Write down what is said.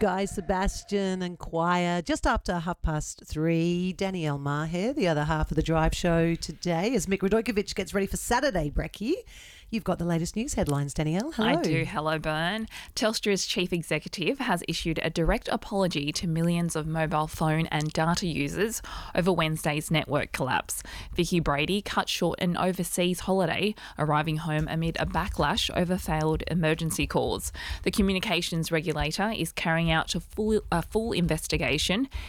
Guy Sebastian and choir. Just after 3:30, Danielle Maher, the other half of the Drive Show today, as Mick Radojkovic gets ready for Saturday, Brekkie. You've got the latest news headlines, Danielle. Hello. I do. Hello, Bern. Telstra's chief executive has issued a direct apology to millions of mobile phone and data users over Wednesday's network collapse. Vicky Brady cut short an overseas holiday, arriving home amid a backlash over failed emergency calls. The communications regulator is carrying out a full investigation